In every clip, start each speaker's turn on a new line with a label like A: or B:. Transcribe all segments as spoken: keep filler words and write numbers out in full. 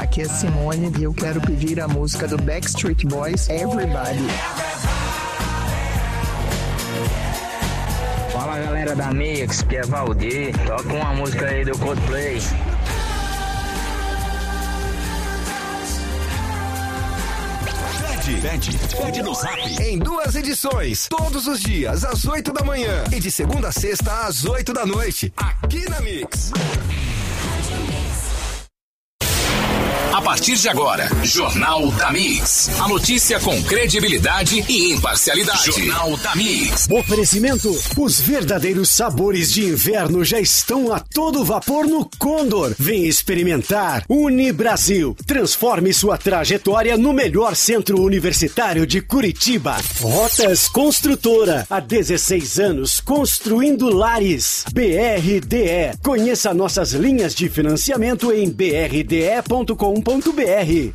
A: aqui é Simone e eu quero pedir a música do Backstreet Boys, Everybody.
B: Fala galera da Mix, que é Valdir, toca uma música aí do Coldplay.
C: Pede, pede no Zap. Em duas edições, todos os dias, às oito da manhã. E de segunda a sexta, às oito da noite. Aqui na Mix.
D: A partir de agora, Jornal da Mix. A notícia com credibilidade e imparcialidade. Jornal da Mix.
E: Oferecimento: os verdadeiros sabores de inverno já estão a todo vapor no Condor. Vem experimentar. Unibrasil. Transforme sua trajetória no melhor centro universitário de Curitiba. Rotas Construtora. Há dezesseis anos construindo lares. B R D E. Conheça nossas linhas de financiamento em b r d e ponto com ponto b r.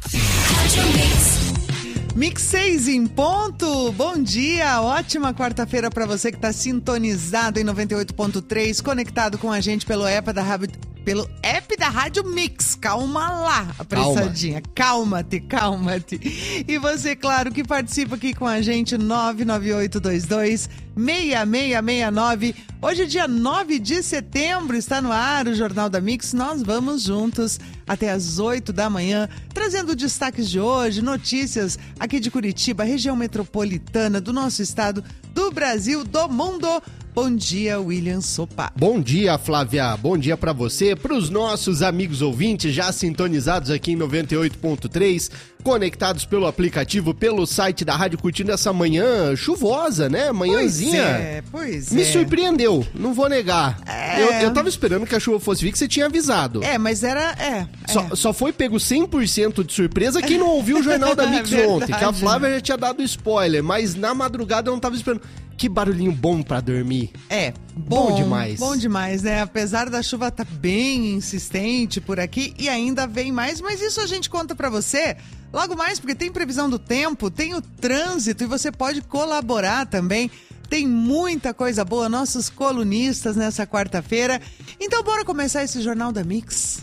F: Mix seis em ponto, bom dia, ótima quarta-feira para você que está sintonizado em noventa e oito ponto três, conectado com a gente pelo app da Rádio, pelo app da Rádio Mix. Calma lá, apressadinha, calma-te, calma-te. E você, claro, que participa aqui com a gente, nove nove oito dois dois seis seis seis nove. Hoje é dia nove de setembro, está no ar o Jornal da Mix. Nós vamos juntos até as oito da manhã, trazendo destaques de hoje, notícias aqui de Curitiba, região metropolitana, do nosso estado, do Brasil, do mundo. Bom dia, William Sopa.
G: Bom dia, Flávia. Bom dia pra você, pros nossos amigos ouvintes já sintonizados aqui em noventa e oito ponto três, conectados pelo aplicativo, pelo site da Rádio, curtindo essa manhã chuvosa, né? Manhãzinha.
F: Pois é, pois
G: Me
F: é.
G: surpreendeu, não vou negar.
F: É.
G: Eu, eu tava esperando que a chuva fosse vir, que você tinha avisado.
F: É, mas era... É,
G: Só,
F: é.
G: só foi pego cem por cento de surpresa quem não ouviu o Jornal da Mix
F: Verdade,
G: ontem, que a Flávia
F: né?
G: já tinha dado spoiler, mas na madrugada eu não tava esperando. Que barulhinho bom pra dormir.
F: É, bom,
G: Bom demais.
F: Bom demais, né? Apesar da chuva estar tá bem insistente por aqui e ainda vem mais, mas isso a gente conta pra você logo mais, porque tem previsão do tempo, tem o trânsito e você pode colaborar também. Tem muita coisa boa, nossos colunistas nessa quarta-feira. Então bora começar esse Jornal da Mix.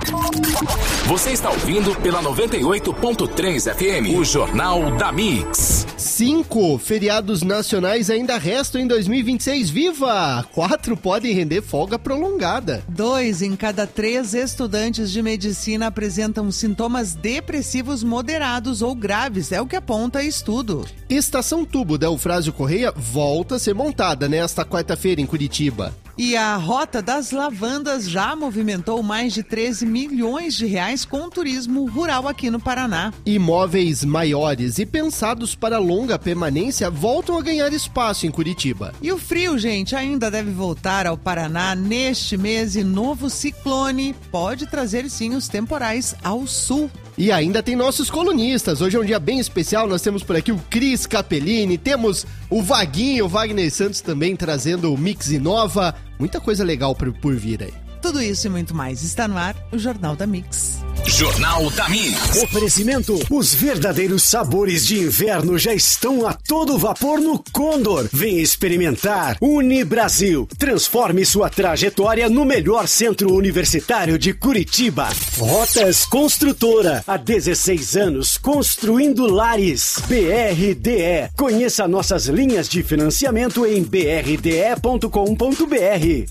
D: Você está ouvindo pela noventa e oito ponto três F M, o Jornal da Mix.
G: Cinco feriados nacionais ainda restam em dois mil e vinte e seis. Viva! Quatro podem render folga prolongada.
F: Dois em cada três estudantes de medicina apresentam sintomas depressivos moderados ou graves, é o que aponta estudo.
G: Estação Tubo da Eufrásio Correia volta a ser montada nesta quarta-feira em Curitiba.
F: E a Rota das Lavandas já movimentou mais de treze milhões de reais com turismo rural aqui no Paraná.
G: Imóveis maiores e pensados para longa permanência voltam a ganhar espaço em Curitiba.
F: E o frio, gente, ainda deve voltar ao Paraná neste mês e novo ciclone pode trazer sim os temporais ao sul.
G: E ainda tem nossos colunistas. Hoje é um dia bem especial, nós temos por aqui o Cris Capellini, temos o Vaguinho, o Wagner Santos também trazendo o Mix Inova. Muita coisa legal por, por vir aí.
F: Tudo isso e muito mais. Está no ar o Jornal da Mix.
D: Jornal da Mix.
E: Oferecimento: os verdadeiros sabores de inverno já estão a todo vapor no Condor. Vem experimentar. Unibrasil. Transforme sua trajetória no melhor centro universitário de Curitiba. Rotas Construtora. Há dezesseis anos construindo lares. B R D E. Conheça nossas linhas de financiamento em b r d e ponto com ponto b r.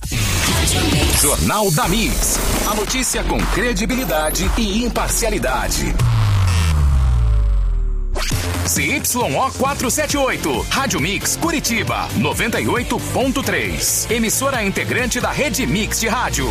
D: Jornal da Mix. A notícia com credibilidade e imparcialidade. C Y O quatrocentos e setenta e oito, Rádio Mix Curitiba, noventa e oito ponto três. Emissora integrante da Rede Mix de Rádio.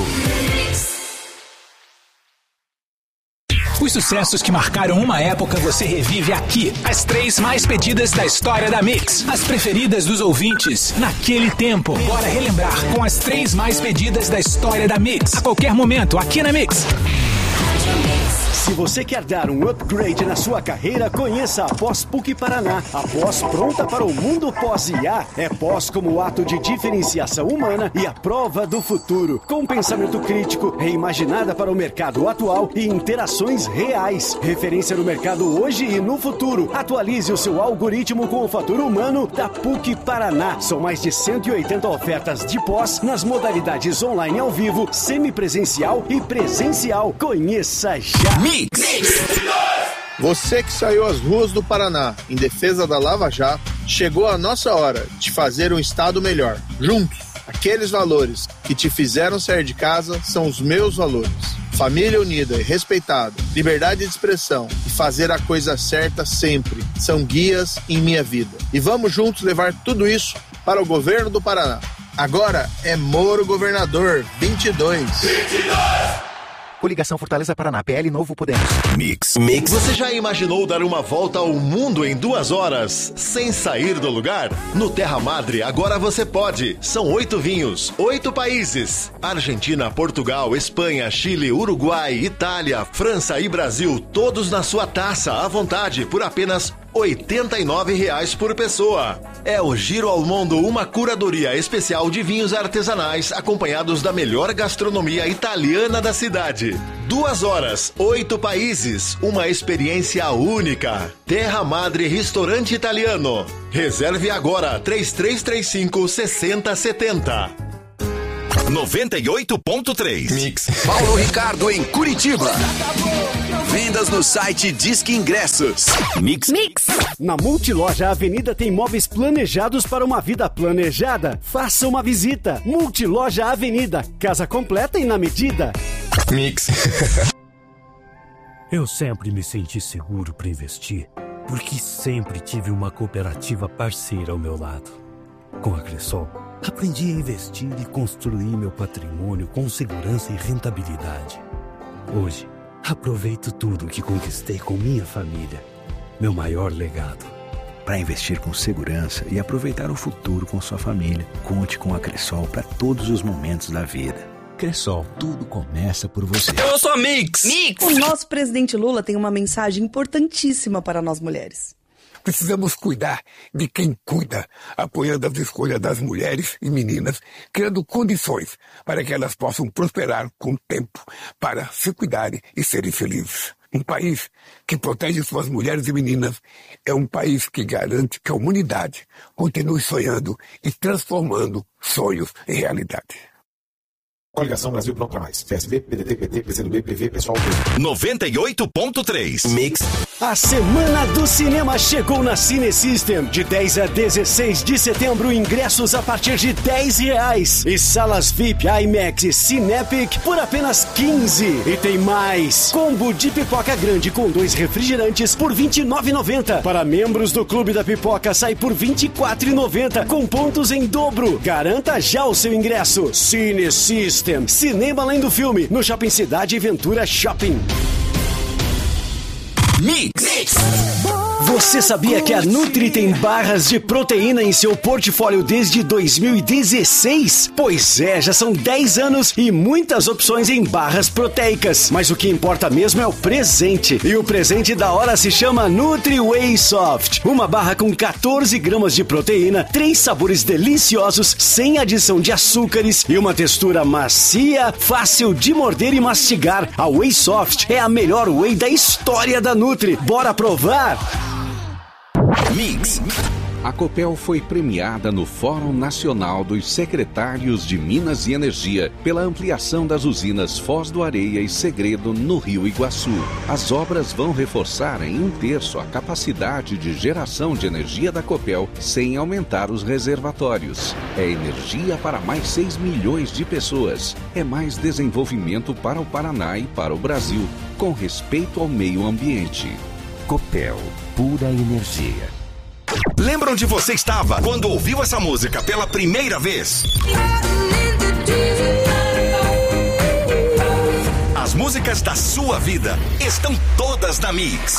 H: Os sucessos que marcaram uma época você revive aqui. As três mais pedidas da história da Mix. As preferidas dos ouvintes naquele tempo. Bora relembrar com as três mais pedidas da história da Mix. A qualquer momento, aqui na Mix.
E: Se você quer dar um upgrade na sua carreira, conheça a Pós P U C Paraná. A pós pronta para o mundo pós-I A é pós como ato de diferenciação humana e a prova do futuro. Com pensamento crítico, reimaginada para o mercado atual e interações reais. Referência no mercado hoje e no futuro. Atualize o seu algoritmo com o fator humano da P U C Paraná. São mais de cento e oitenta ofertas de pós nas modalidades online ao vivo, semipresencial e presencial. Conheça já!
D: Mix.
I: Você que saiu às ruas do Paraná em defesa da Lava Jato, chegou a nossa hora de fazer um estado melhor. Juntos, aqueles valores que te fizeram sair de casa são os meus valores. Família unida e respeitada, liberdade de expressão e fazer a coisa certa sempre são guias em minha vida. E vamos juntos levar tudo isso para o governo do Paraná. Agora é Moro Governador vinte e dois. vinte e dois!
J: Coligação Fortaleza Paraná, P L Novo Podemos.
C: Mix. Mix. Você já imaginou dar uma volta ao mundo em duas horas, sem sair do lugar? No Terra Madre, agora você pode. São oito vinhos, oito países. Argentina, Portugal, Espanha, Chile, Uruguai, Itália, França e Brasil, todos na sua taça, à vontade, por apenas oitenta e nove reais por pessoa. É o Giro ao Mundo, uma curadoria especial de vinhos artesanais acompanhados da melhor gastronomia italiana da cidade. Duas horas, oito países, uma experiência única. Terra Madre Restaurante Italiano. Reserve agora, três três três cinco, seis zero sete zero. noventa e oito ponto três. Mix. Paulo Ricardo em Curitiba. Vendas no site Disque Ingressos. Mix.
E: Mix. Na Multiloja Avenida tem móveis planejados para uma vida planejada. Faça uma visita. Multiloja Avenida. Casa completa e na medida.
C: Mix.
K: Eu sempre me senti seguro para investir, porque sempre tive uma cooperativa parceira ao meu lado. Com a Cressol, aprendi a investir e construir meu patrimônio com segurança e rentabilidade. Hoje, aproveito tudo que conquistei com minha família. Meu maior legado.
L: Para investir com segurança e aproveitar o futuro com sua família, conte com a Cressol para todos os momentos da vida. Cressol, tudo começa por você.
C: Eu sou a Mix.
M: Mix. O nosso presidente Lula tem uma mensagem importantíssima para nós mulheres.
N: Precisamos cuidar de quem cuida, apoiando as escolhas das mulheres e meninas, criando condições para que elas possam prosperar com o tempo, para se cuidarem e serem felizes. Um país que protege suas mulheres e meninas é um país que garante que a humanidade continue sonhando e transformando sonhos em realidade.
O: Coligação Brasil Pronto pra Mais. P S B, P D T, P T, P C do B, P V, Pessoal.
C: noventa e oito ponto três. Mix.
E: A Semana do Cinema chegou na Cine System. De dez a dezesseis de setembro, ingressos a partir de dez reais. E salas V I P, IMAX e Cinepic por apenas quinze. E tem mais. Combo de pipoca grande com dois refrigerantes por vinte e nove reais e noventa centavos. Para membros do Clube da Pipoca, sai por vinte e quatro reais e noventa centavos. Com pontos em dobro. Garanta já o seu ingresso. Cine System. Cinema além do filme, no Shopping Cidade e Ventura Shopping.
C: Mix. Mix.
E: Você sabia que a Nutri tem barras de proteína em seu portfólio desde dois mil e dezesseis? Pois é, já são dez anos e muitas opções em barras proteicas. Mas o que importa mesmo é o presente. E o presente da hora se chama Nutri Whey Soft. Uma barra com quatorze gramas de proteína, três sabores deliciosos, sem adição de açúcares e uma textura macia, fácil de morder e mastigar. A Whey Soft é a melhor whey da história da Nutri. Bora provar?
C: Mix.
P: A Copel foi premiada no Fórum Nacional dos Secretários de Minas e Energia pela ampliação das usinas Foz do Areia e Segredo no Rio Iguaçu. As obras vão reforçar em um terço a capacidade de geração de energia da Copel sem aumentar os reservatórios. É energia para mais seis milhões de pessoas. É mais desenvolvimento para o Paraná e para o Brasil, com respeito ao meio ambiente.
L: Copel, pura energia.
C: Lembra onde você estava quando ouviu essa música pela primeira vez? As músicas da sua vida estão todas na Mix.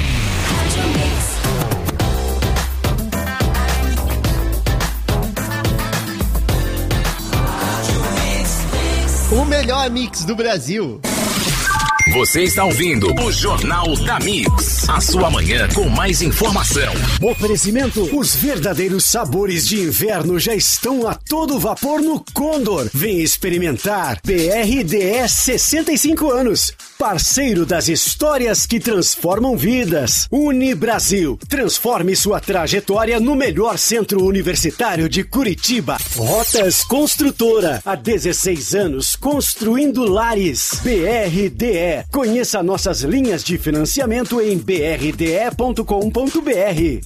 G: O melhor mix do Brasil.
D: Você está ouvindo o Jornal da Mix. A sua manhã com mais informação.
E: Oferecimento: os verdadeiros sabores de inverno já estão a todo vapor no Condor. Vem experimentar. B R D S sessenta e cinco anos. Parceiro das histórias que transformam vidas. Unibrasil. Transforme sua trajetória no melhor centro universitário de Curitiba. Rotas Construtora. Há dezesseis anos construindo lares. B R D E. Conheça nossas linhas de financiamento em b r d e ponto com ponto b r.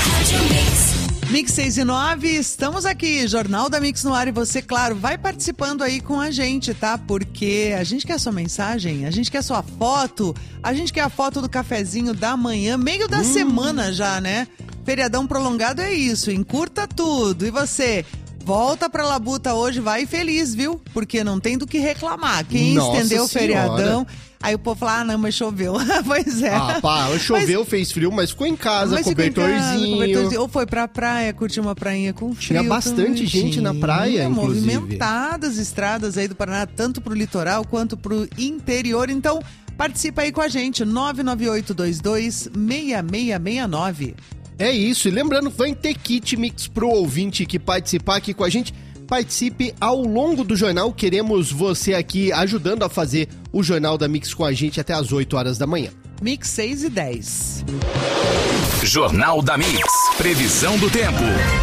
F: Mix seis e nove, estamos aqui, Jornal da Mix no ar, e você, claro, vai participando aí com a gente, tá? Porque a gente quer a sua mensagem, a gente quer a sua foto, a gente quer a foto do cafezinho da manhã, meio da hum. semana já, né? Feriadão prolongado é isso, encurta tudo. E você, volta pra Labuta hoje, vai feliz, viu? Porque não tem do que reclamar. Quem Nossa estendeu o feriadão... Aí o povo fala, ah, não, mas choveu. Pois é.
G: Ah, pá, choveu, mas, fez frio, mas ficou em casa, mas cobertorzinho. Casa, cobertorzinho.
F: Ou foi pra praia, curtir uma prainha com frio.
G: Tinha bastante gente na praia, inclusive.
F: Movimentadas estradas aí do Paraná, tanto pro litoral quanto pro interior. Então, participa aí com a gente, nove nove oito dois dois, seis seis seis nove.
G: É isso, e lembrando, vai ter kit Mix pro ouvinte que participar aqui com a gente. Participe ao longo do jornal, queremos você aqui ajudando a fazer o Jornal da Mix com a gente até as oito horas da manhã.
F: Mix seis e dez.
D: Jornal da Mix, previsão do tempo.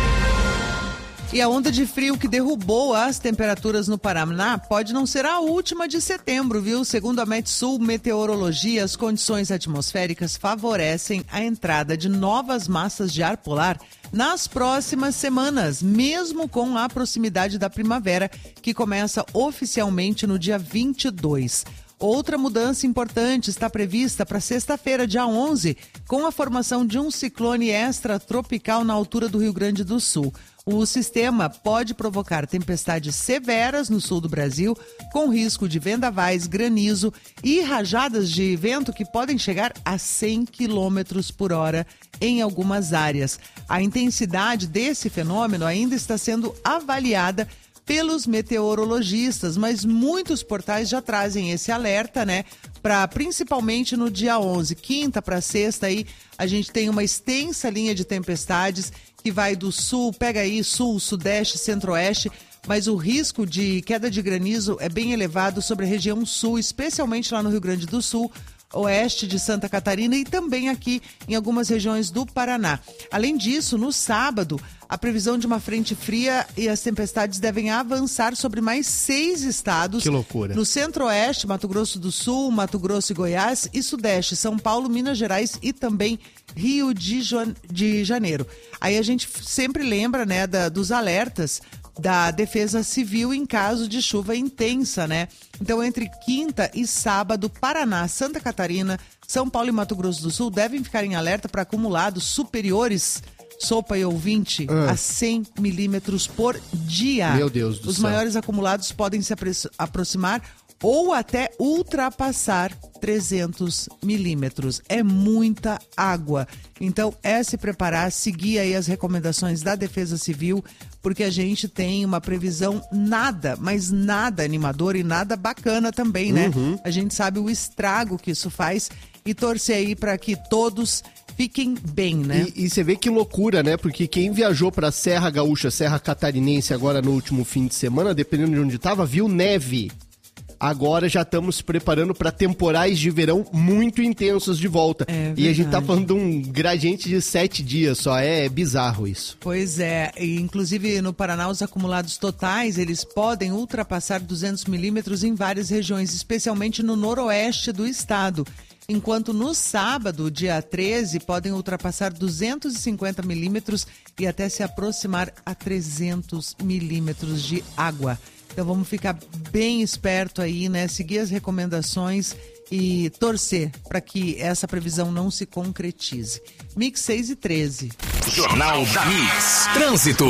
F: E a onda de frio que derrubou as temperaturas no Paraná pode não ser a última de setembro, viu? Segundo a Metsul Meteorologia, as condições atmosféricas favorecem a entrada de novas massas de ar polar nas próximas semanas, mesmo com a proximidade da primavera, que começa oficialmente no dia vinte e dois. Outra mudança importante está prevista para sexta-feira, dia onze, com a formação de um ciclone extratropical na altura do Rio Grande do Sul. O sistema pode provocar tempestades severas no sul do Brasil, com risco de vendavais, granizo e rajadas de vento que podem chegar a cem quilômetros por hora em algumas áreas. A intensidade desse fenômeno ainda está sendo avaliada pelos meteorologistas, mas muitos portais já trazem esse alerta, né? Para principalmente no dia onze, quinta para sexta, aí a gente tem uma extensa linha de tempestades que vai do sul, pega aí sul, sudeste, centro-oeste, mas o risco de queda de granizo é bem elevado sobre a região sul, especialmente lá no Rio Grande do Sul, oeste de Santa Catarina e também aqui em algumas regiões do Paraná. Além disso, no sábado, a previsão de uma frente fria e as tempestades devem avançar sobre mais seis estados.
G: Que loucura.
F: No centro-oeste, Mato Grosso do Sul, Mato Grosso e Goiás, e sudeste, São Paulo, Minas Gerais e também Rio de, jo- de Janeiro. Aí a gente sempre lembra, né, da, dos alertas da Defesa Civil em caso de chuva intensa, né? Então, entre quinta e sábado, Paraná, Santa Catarina, São Paulo e Mato Grosso do Sul devem ficar em alerta para acumulados superiores, sopa e ouvinte, ah. a cem milímetros por dia.
G: Meu Deus do
F: Os
G: céu.
F: maiores acumulados podem se apro- aproximar ou até ultrapassar trezentos milímetros. É muita água. Então, é se preparar, seguir aí as recomendações da Defesa Civil, porque a gente tem uma previsão nada, mas nada animadora e nada bacana também, né?
G: Uhum.
F: A gente sabe o estrago que isso faz e torcer aí para que todos fiquem bem, né?
G: E, e você vê que loucura, né? Porque quem viajou pra Serra Gaúcha, Serra Catarinense agora no último fim de semana, dependendo de onde tava, viu neve. Agora já estamos se preparando para temporais de verão muito intensos de volta.
F: É
G: e a gente tá falando de um gradiente de sete dias só. É bizarro isso.
F: Pois é. E, inclusive, no Paraná, os acumulados totais, eles podem ultrapassar duzentos milímetros em várias regiões, especialmente no noroeste do estado. Enquanto no sábado, dia treze, podem ultrapassar duzentos e cinquenta milímetros e até se aproximar a trezentos milímetros de água. Então vamos ficar bem esperto aí, né? Seguir as recomendações e torcer para que essa previsão não se concretize. Mix seis e treze.
D: Jornal da Mix. Trânsito.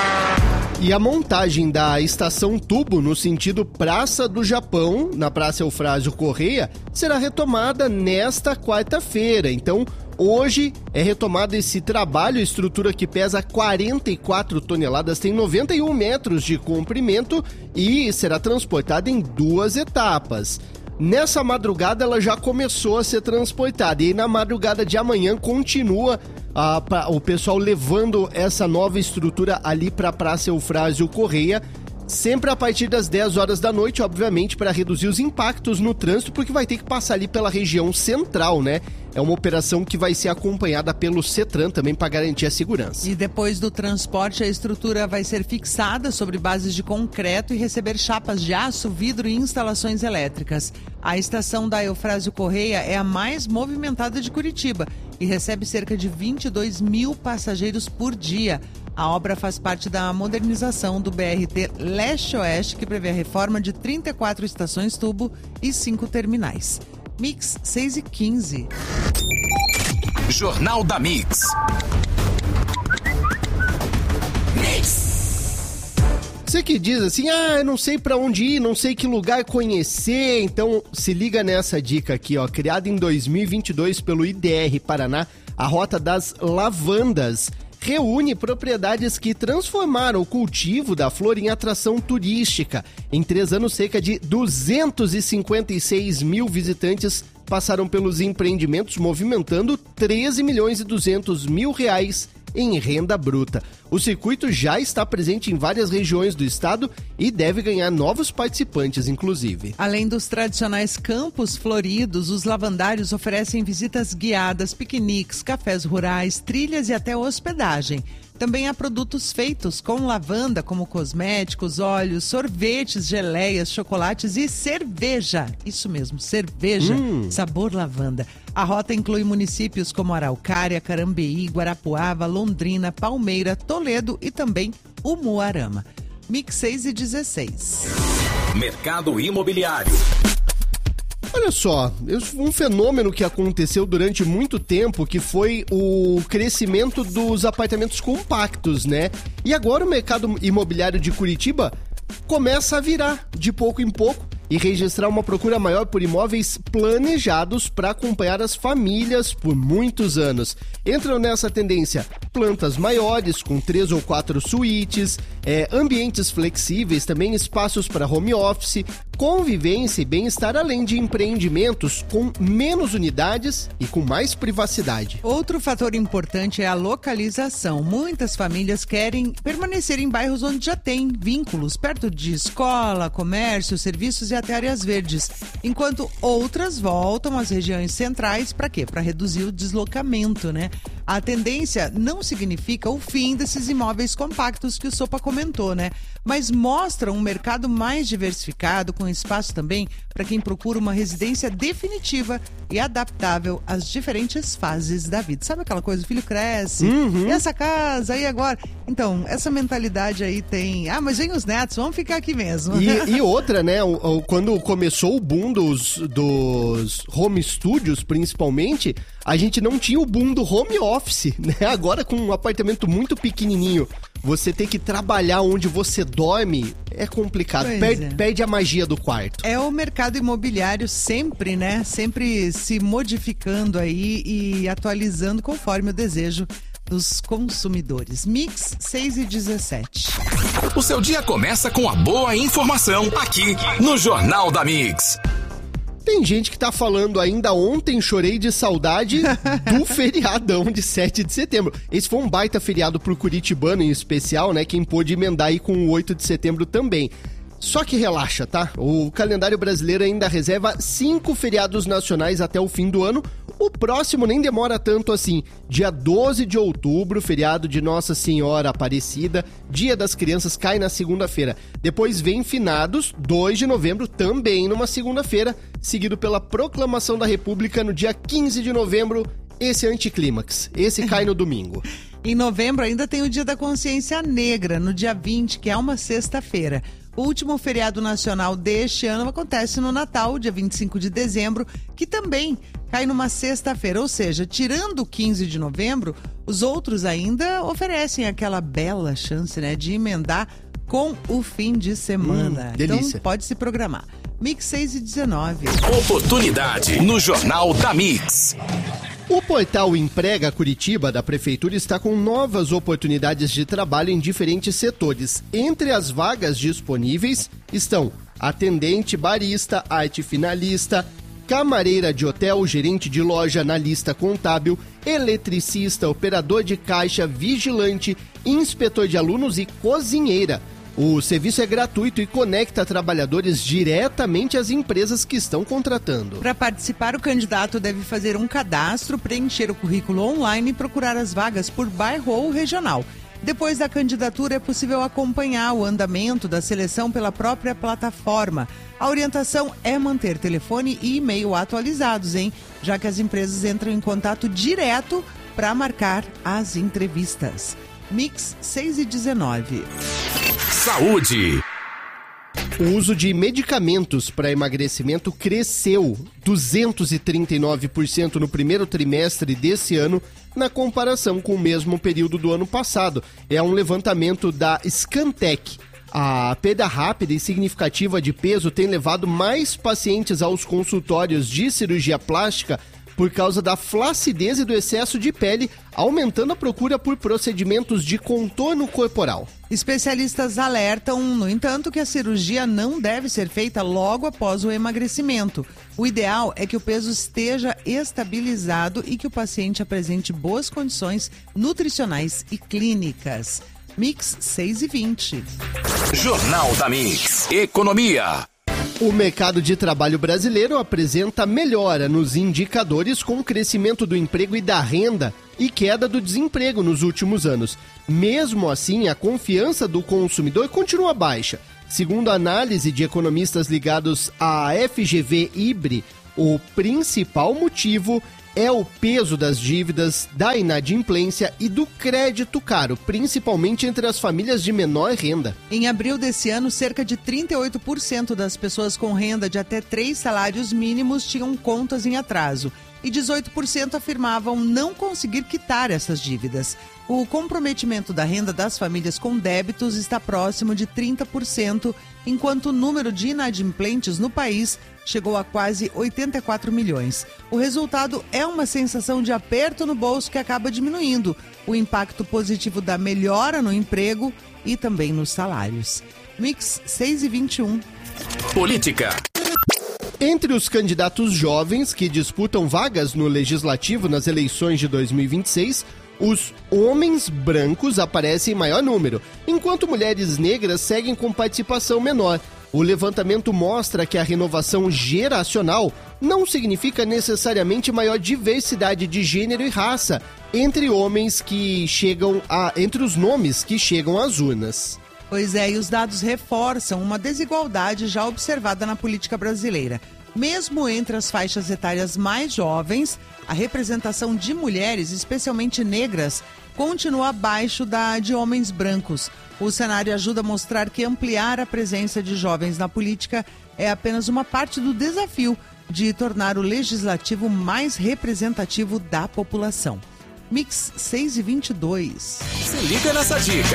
G: E a montagem da estação Tubo no sentido Praça do Japão, na Praça Eufrásio Correia, será retomada nesta quarta-feira. Então, hoje é retomado esse trabalho, estrutura que pesa quarenta e quatro toneladas, tem noventa e um metros de comprimento e será transportada em duas etapas. Nessa madrugada ela já começou a ser transportada e aí na madrugada de amanhã continua a, pra, o pessoal levando essa nova estrutura ali para a Praça Eufrásio Correia, sempre a partir das dez horas da noite, obviamente, para reduzir os impactos no trânsito, porque vai ter que passar ali pela região central, né? É uma operação que vai ser acompanhada pelo CETRAN também para garantir a segurança.
F: E depois do transporte, a estrutura vai ser fixada sobre bases de concreto e receber chapas de aço, vidro e instalações elétricas. A estação da Eufrásio Correia é a mais movimentada de Curitiba e recebe cerca de vinte e dois mil passageiros por dia. A obra faz parte da modernização do B R T Leste-Oeste, que prevê a reforma de trinta e quatro estações tubo e cinco terminais. Mix seis e quinze.
D: Jornal da Mix.
G: Você que diz assim, ah, eu não sei pra onde ir, não sei que lugar conhecer, então se liga nessa dica aqui, ó. Criada em dois mil e vinte e dois pelo I D R Paraná, a Rota das Lavandas reúne propriedades que transformaram o cultivo da flor em atração turística. Em três anos, cerca de duzentos e cinquenta e seis mil visitantes passaram pelos empreendimentos, movimentando treze milhões e duzentos mil reais em renda bruta. O circuito já está presente em várias regiões do estado e deve ganhar novos participantes, inclusive.
F: Além dos tradicionais campos floridos, os lavandários oferecem visitas guiadas, piqueniques, cafés rurais, trilhas e até hospedagem. Também há produtos feitos com lavanda, como cosméticos, óleos, sorvetes, geleias, chocolates e cerveja. Isso mesmo, cerveja, hum. sabor lavanda. A rota inclui municípios como Araucária, Carambeí, Guarapuava, Londrina, Palmeira, Toledo e também Umuarama. Mix seis e dezesseis.
D: Mercado Imobiliário.
G: Olha só, um fenômeno que aconteceu durante muito tempo, que foi o crescimento dos apartamentos compactos, né? E agora o mercado imobiliário de Curitiba começa a virar de pouco em pouco e registrar uma procura maior por imóveis planejados para acompanhar as famílias por muitos anos. Entram nessa tendência plantas maiores, com três ou quatro suítes, é, ambientes flexíveis, também espaços para home office, convivência e bem-estar, além de empreendimentos com menos unidades e com mais privacidade.
F: Outro fator importante é a localização. Muitas famílias querem permanecer em bairros onde já tem vínculos, perto de escola, comércio, serviços e até áreas verdes, enquanto outras voltam às regiões centrais. Para quê? Para reduzir o deslocamento, né? A tendência não significa o fim desses imóveis compactos que o Sopa comentou, né? Mas mostra um mercado mais diversificado, com espaço também para quem procura uma residência definitiva e adaptável às diferentes fases da vida. Sabe aquela coisa, o filho cresce,
G: uhum.
F: e essa casa, e agora? Então, essa mentalidade aí tem, ah, mas vem os netos, vamos ficar aqui mesmo.
G: E, e outra, né, o, o, quando começou o boom dos, dos home studios, principalmente, a gente não tinha o boom do home office, né? Agora, com um apartamento muito pequenininho, você ter que trabalhar onde você dorme é complicado, perde, é. perde a magia do quarto.
F: É o mercado imobiliário sempre, né? Sempre se modificando aí e atualizando conforme o desejo dos consumidores. Mix seis e dezessete.
D: O seu dia começa com a boa informação aqui no Jornal da Mix.
G: Tem gente que tá falando ainda, ontem chorei de saudade do feriadão de sete de setembro. Esse foi um baita feriado pro curitibano em especial, né? Quem pôde emendar aí com o oito de setembro também. Só que relaxa, tá? O calendário brasileiro ainda reserva cinco feriados nacionais até o fim do ano. O próximo nem demora tanto assim. Dia doze de outubro, feriado de Nossa Senhora Aparecida. Dia das Crianças cai na segunda-feira. Depois vem Finados, dois de novembro, também numa segunda-feira. Seguido pela Proclamação da República no dia quinze de novembro. Esse é anticlímax. Esse cai no domingo.
F: Em novembro ainda tem o Dia da Consciência Negra, no dia vinte, que é uma sexta-feira. O último feriado nacional deste ano acontece no Natal, dia vinte e cinco de dezembro, que também cai numa sexta-feira. Ou seja, tirando o quinze de novembro, os outros ainda oferecem aquela bela chance, né, de emendar com o fim de semana.
G: Hum, delícia.
F: Então pode se programar. Mix seis e dezenove.
D: Oportunidade no Jornal da Mix.
G: O portal Emprega Curitiba da Prefeitura está com novas oportunidades de trabalho em diferentes setores. Entre as vagas disponíveis estão atendente, barista, arte finalista, camareira de hotel, gerente de loja, analista contábil, eletricista, operador de caixa, vigilante, inspetor de alunos e cozinheira. O serviço é gratuito e conecta trabalhadores diretamente às empresas que estão contratando.
F: Para participar, o candidato deve fazer um cadastro, preencher o currículo online e procurar as vagas por bairro ou regional. Depois da candidatura, é possível acompanhar o andamento da seleção pela própria plataforma. A orientação é manter telefone e e-mail atualizados, hein? Já que as empresas entram em contato direto para marcar as entrevistas. Mix seis e dezenove.
D: Saúde.
G: O uso de medicamentos para emagrecimento cresceu duzentos e trinta e nove por cento no primeiro trimestre desse ano, na comparação com o mesmo período do ano passado. É um levantamento da Scantec. A perda rápida e significativa de peso tem levado mais pacientes aos consultórios de cirurgia plástica por causa da flacidez e do excesso de pele, aumentando a procura por procedimentos de contorno corporal.
F: Especialistas alertam, no entanto, que a cirurgia não deve ser feita logo após o emagrecimento. O ideal é que o peso esteja estabilizado e que o paciente apresente boas condições nutricionais e clínicas. Mix seis e vinte.
D: Jornal da Mix. Economia.
G: O mercado de trabalho brasileiro apresenta melhora nos indicadores com o crescimento do emprego e da renda e queda do desemprego nos últimos anos. Mesmo assim, a confiança do consumidor continua baixa. Segundo a análise de economistas ligados à F G V I B R I, o principal motivo é o peso das dívidas, da inadimplência e do crédito caro, principalmente entre as famílias de menor renda.
F: Em abril desse ano, cerca de trinta e oito por cento das pessoas com renda de até três salários mínimos tinham contas em atraso e dezoito por cento afirmavam não conseguir quitar essas dívidas. O comprometimento da renda das famílias com débitos está próximo de trinta por cento, enquanto o número de inadimplentes no país chegou a quase oitenta e quatro milhões. O resultado é uma sensação de aperto no bolso que acaba diminuindo o impacto positivo da melhora no emprego e também nos salários. Mix seis e vinte e um.
D: Política.
G: Entre os candidatos jovens que disputam vagas no Legislativo nas eleições de dois mil e vinte e seis, os homens brancos aparecem em maior número, enquanto mulheres negras seguem com participação menor. O levantamento mostra que a renovação geracional não significa necessariamente maior diversidade de gênero e raça entre homens que chegam a, entre os nomes que chegam às urnas.
F: Pois é, e os dados reforçam uma desigualdade já observada na política brasileira. Mesmo entre as faixas etárias mais jovens, a representação de mulheres, especialmente negras, continua abaixo da de homens brancos. O cenário ajuda a mostrar que ampliar a presença de jovens na política é apenas uma parte do desafio de tornar o legislativo mais representativo da população. Mix seis e vinte e dois.
D: Se liga nessa dica.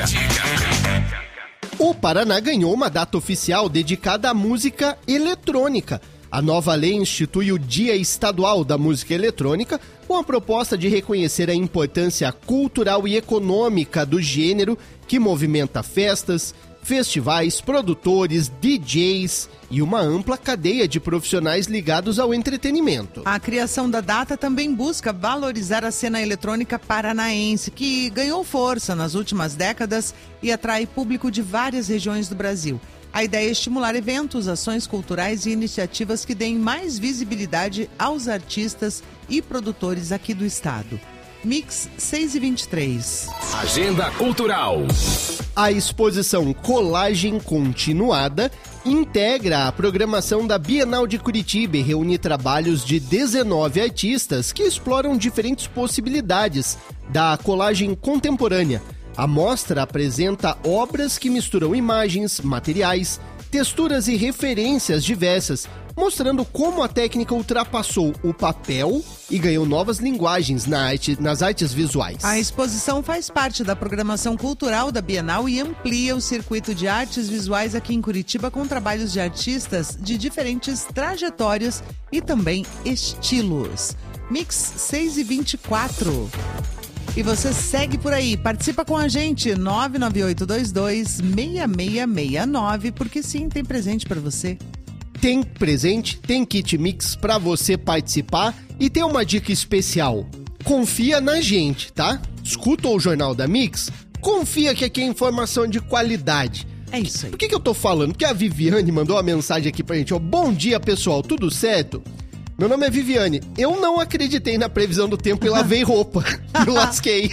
G: O Paraná ganhou uma data oficial dedicada à música eletrônica. A nova lei institui o Dia Estadual da Música Eletrônica com a proposta de reconhecer a importância cultural e econômica do gênero que movimenta festas, festivais, produtores, D Js e uma ampla cadeia de profissionais ligados ao entretenimento.
F: A criação da data também busca valorizar a cena eletrônica paranaense, que ganhou força nas últimas décadas e atrai público de várias regiões do Brasil. A ideia é estimular eventos, ações culturais e iniciativas que deem mais visibilidade aos artistas e produtores aqui do estado. Mix seis e vinte e três.
D: Agenda Cultural.
G: A exposição Colagem Continuada integra a programação da Bienal de Curitiba e reúne trabalhos de dezenove artistas que exploram diferentes possibilidades da colagem contemporânea. A mostra apresenta obras que misturam imagens, materiais, texturas e referências diversas, mostrando como a técnica ultrapassou o papel e ganhou novas linguagens na arte, nas artes visuais.
F: A exposição faz parte da programação cultural da Bienal e amplia o circuito de artes visuais aqui em Curitiba com trabalhos de artistas de diferentes trajetórias e também estilos. Mix seis e vinte e quatro. E você segue por aí, participa com a gente, nove nove oito dois dois, seis seis seis nove, porque sim, tem presente pra você.
G: Tem presente, tem kit mix pra você participar e tem uma dica especial. Confia na gente, tá? Escuta o Jornal da Mix, confia que aqui é informação de qualidade.
F: É isso aí.
G: Por que que eu tô falando? Porque a Viviane mandou uma mensagem aqui pra gente, ó. Bom dia, pessoal, tudo certo? Meu nome é Viviane. Eu não acreditei na previsão do tempo e lavei roupa. Me lasquei.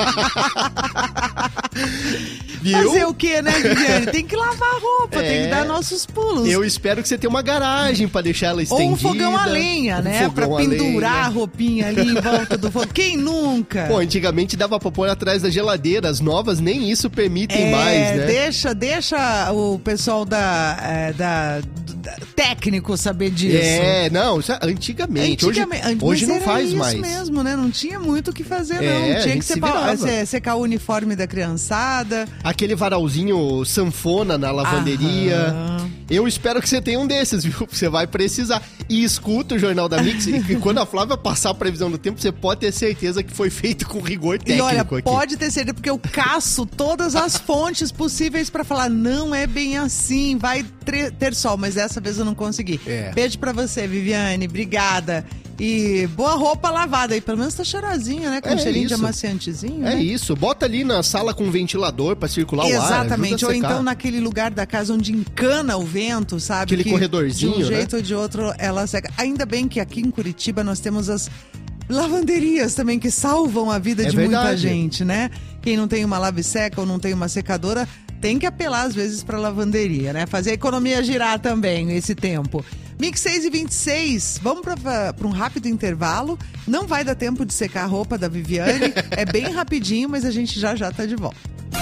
G: Viu?
F: Fazer o quê, né, Viviane? Tem que lavar a roupa, é... tem que dar nossos pulos.
G: Eu espero que você tenha uma garagem pra deixar ela estendida.
F: Ou um fogão a lenha, né? Um pra pendurar a, a roupinha ali em volta do fogão. Quem nunca?
G: Pô, antigamente dava pra pôr atrás da geladeira. As novas nem isso permitem é, mais, né?
F: Deixa, deixa o pessoal da, é, da, da técnico saber disso.
G: É, não, isso é antigamente. Antigamente. Hoje, hoje não faz
F: isso
G: mais.
F: Isso mesmo, né? Não tinha muito o que fazer,
G: é,
F: não. Tinha que
G: se
F: secar, secar o uniforme da criançada.
G: Aquele varalzinho sanfona na lavanderia. Aham. Eu espero que você tenha um desses, viu? Você vai precisar. E escuta o Jornal da Mix. E quando a Flávia passar a previsão do tempo, você pode ter certeza que foi feito com rigor técnico.
F: E olha,
G: aqui.
F: Pode ter certeza, porque eu caço todas as fontes possíveis pra falar, não é bem assim, vai ter sol, mas dessa vez eu não consegui. É. Beijo pra você, Viviane, obrigada. E boa roupa lavada aí, pelo menos tá cheirosinha, né? Com é um cheirinho isso. de amaciantezinho.
G: É
F: né?
G: isso, bota ali na sala com ventilador pra circular
F: Exatamente.
G: o ar.
F: Exatamente, ou então naquele lugar da casa onde encana o vento, sabe?
G: Aquele
F: que
G: corredorzinho,
F: de um jeito
G: né?
F: ou de outro ela seca. Ainda bem que aqui em Curitiba nós temos as lavanderias também que salvam a vida
G: é
F: de
G: verdade.
F: muita gente, né? Quem não tem uma lave-seca ou não tem uma secadora tem que apelar às vezes pra lavanderia, né? Fazer a economia girar também nesse tempo. Mix seis e vinte e seis, vamos para um rápido intervalo. Não vai dar tempo de secar a roupa da Viviane, é bem rapidinho, mas a gente já já tá de volta.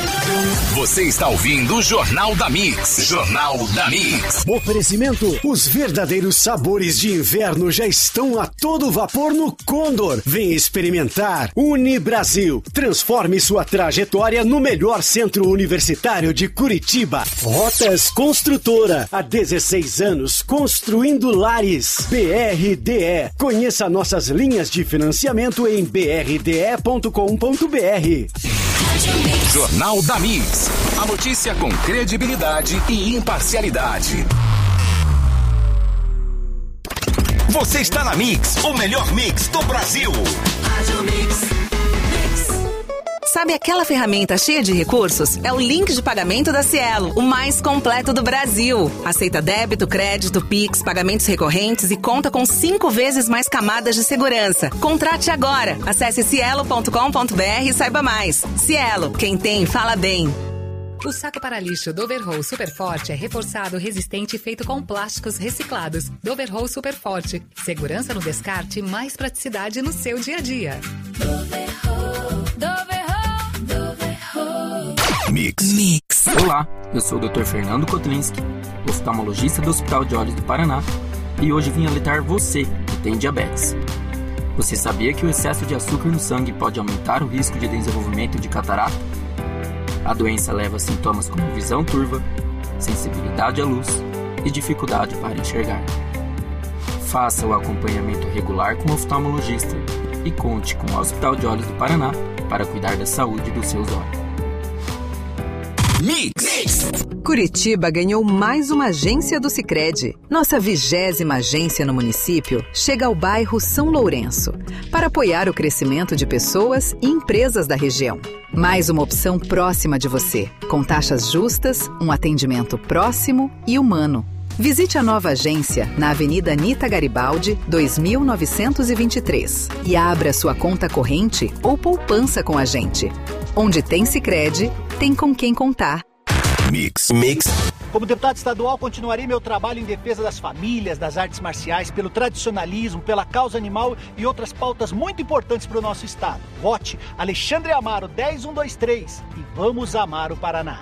D: Você está ouvindo o Jornal da Mix. Jornal da Mix.
E: Oferecimento: os verdadeiros sabores de inverno já estão a todo vapor no Condor. Vem experimentar. Unibrasil. Transforme sua trajetória no melhor centro universitário de Curitiba. Rotas Construtora. Há dezesseis anos construindo lares. B R D E. Conheça nossas linhas de financiamento em b r d e ponto com ponto b r.
D: Jornal da Mix. A notícia com credibilidade e imparcialidade. Você está na Mix, o melhor mix do Brasil.
Q: Sabe aquela ferramenta cheia de recursos? É o link de pagamento da Cielo, o mais completo do Brasil. Aceita débito, crédito, Pix, pagamentos recorrentes e conta com cinco vezes mais camadas de segurança. Contrate agora. Acesse cielo ponto com ponto b r e saiba mais. Cielo, quem tem, fala bem.
R: O saco para lixo Doverroll Super Forte é reforçado, resistente e feito com plásticos reciclados. Doverroll Super Forte. Segurança no descarte e mais praticidade no seu dia a dia. Doverroll, Doverroll.
D: Mix.
S: Mix. Olá, eu sou o doutor Fernando Kotlinski, oftalmologista do Hospital de Olhos do Paraná, e hoje vim alertar você que tem diabetes. Você sabia que o excesso de açúcar no sangue pode aumentar o risco de desenvolvimento de catarata? A doença leva a sintomas como visão turva, sensibilidade à luz e dificuldade para enxergar. Faça o acompanhamento regular com o oftalmologista e conte com o Hospital de Olhos do Paraná para cuidar da saúde dos seus olhos.
D: Mix.
Q: Curitiba ganhou mais uma agência do Sicredi. Nossa vigésima agência no município chega ao bairro São Lourenço para apoiar o crescimento de pessoas e empresas da região. Mais uma opção próxima de você, com taxas justas, um atendimento próximo e humano. Visite a nova agência na Avenida Anita Garibaldi, dois mil novecentos e vinte e três e abra sua conta corrente ou poupança com a gente. Onde tem Sicredi, tem com quem contar.
D: Mix. Mix.
T: Como deputado estadual, continuarei meu trabalho em defesa das famílias, das artes marciais, pelo tradicionalismo, pela causa animal e outras pautas muito importantes para o nosso estado. Vote Alexandre Amaro dez um dois três e vamos amar o Paraná.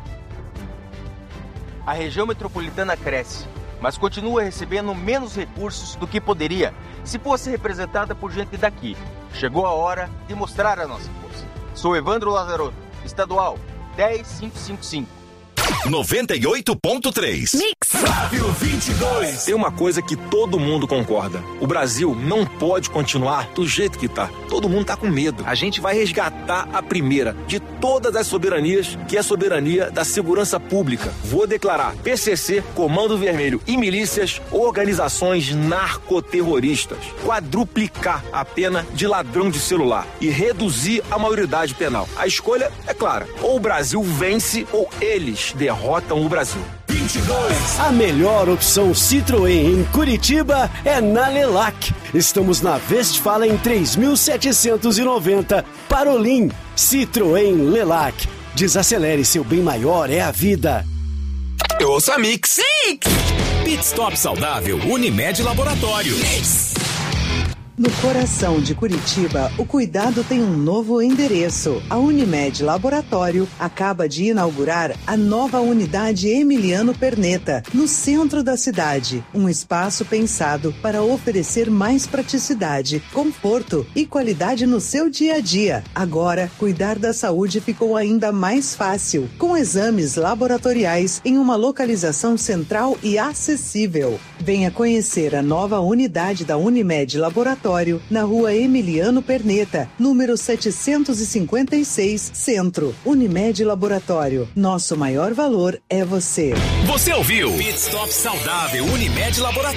U: A região metropolitana cresce, mas continua recebendo menos recursos do que poderia se fosse representada por gente daqui. Chegou a hora de mostrar a nossa força. Sou Evandro Lazarotto, estadual dez mil quinhentos e cinquenta e cinco.
A: noventa e oito ponto três.
V: Mix. Flávio vinte e dois.
W: Tem uma coisa que todo mundo concorda. O Brasil não pode continuar do jeito que tá. Todo mundo tá com medo. A gente vai resgatar a primeira de todas as soberanias, que é a soberania da segurança pública. Vou declarar P C C, Comando Vermelho e milícias organizações narcoterroristas. Quadruplicar a pena de ladrão de celular e reduzir a maioridade penal. A escolha é clara. Ou o Brasil vence ou eles derrotam o Brasil.
V: vinte e dois.
E: A melhor opção Citroën em Curitiba é na Lelac. Estamos na Westfalen três mil setecentos e noventa, Parolim. Citroën Lelac. Desacelere, seu bem maior é a vida.
A: Eu ouço a Mix.
V: Mix.
A: Pit Stop Saudável, Unimed Laboratório.
V: Mix.
X: No coração de Curitiba, o cuidado tem um novo endereço. A Unimed Laboratório acaba de inaugurar a nova unidade Emiliano Perneta, no centro da cidade. Um espaço pensado para oferecer mais praticidade, conforto e qualidade no seu dia a dia. Agora, cuidar da saúde ficou ainda mais fácil, com exames laboratoriais em uma localização central e acessível. Venha conhecer a nova unidade da Unimed Laboratório na rua Emiliano Perneta, número setecentos e cinquenta e seis, Centro. Unimed Laboratório. Nosso maior valor é você.
A: Você ouviu? Pit Stop Saudável, Unimed Laboratório.